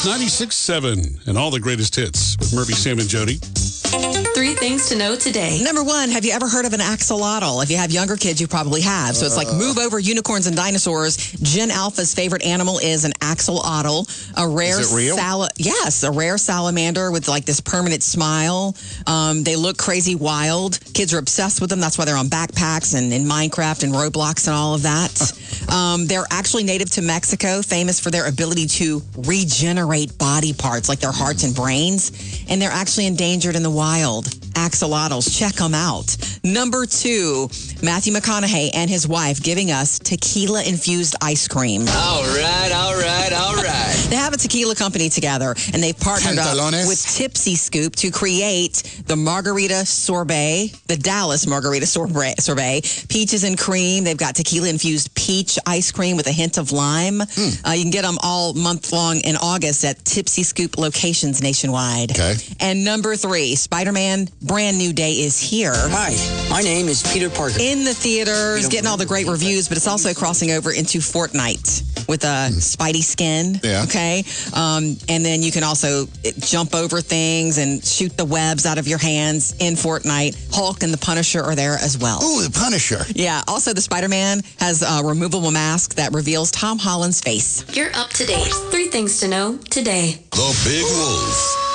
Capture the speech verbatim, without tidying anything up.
ninety-six point seven and all the greatest hits with Murphy, Sam, and Jody. Three things to know today. Number one, have you ever heard of an axolotl? If you have younger kids, you probably have. So it's like move over unicorns and dinosaurs. Gen Alpha's favorite animal is an axolotl, a rare Is it real? sala- yes, a rare salamander with like this permanent smile. Um, they look crazy wild. Kids are obsessed with them. That's why they're on backpacks and in Minecraft and Roblox and all of that. Um, they're actually native to Mexico, famous for their ability to regenerate body parts like their hearts and brains. And they're actually endangered in the wild. Axolotls, check them out. Number two, Matthew McConaughey and his wife giving us tequila-infused ice cream. All right, all right, all right. They have a tequila company together, and they've partnered Pantalones. up with Tipsy Scoop to create the margarita sorbet, the Dallas margarita sorbet, sorbet, peaches and cream. They've got tequila-infused peach ice cream with a hint of lime. Uh, you can get them all month long in August at Tipsy Scoop locations nationwide. Okay. And number three, Spider-Man Brand New Day is here. Hi, my name is Peter Parker. In the theaters, getting all the great reviews, but it's also crossing over into Fortnite with a Spidey skin. Yeah. Okay. Um, and then you can also jump over things and shoot the webs out of your hands in Fortnite. Hulk and the Punisher are there as well. Ooh, the Punisher. Yeah. Also, the Spider-Man has a removable mask that reveals Tom Holland's face. You're up to date. Three things to know today. The Big Wolf